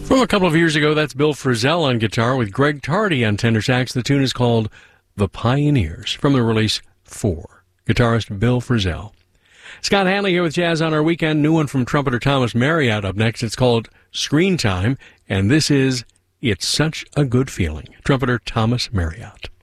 From a couple of years ago, that's Bill Frisell on guitar with Greg Tardy on tenor sax. The tune is called The Pioneers from the release 4. Guitarist Bill Frisell. Scott Hanley here with Jazz on Our Weekend. New one from trumpeter Thomas Marriott up next. It's called Screen Time, and this is It's Such a Good Feeling. Trumpeter Thomas Marriott.